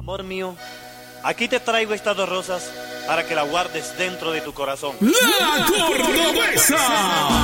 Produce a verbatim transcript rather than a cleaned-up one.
Amor mío, aquí te traigo estas dos rosas para que la guardes dentro de tu corazón. ¡La Cordobesa!